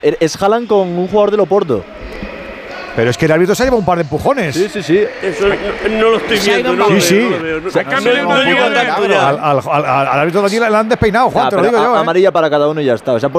Es Haaland con un jugador del Oporto. Pero es que el árbitro se ha llevado un par de empujones. Sí. Eso no lo estoy viendo, no lo veo. Al árbitro de aquí le han despeinado, Juan, te lo digo yo. Amarilla para cada uno y ya está. O sea,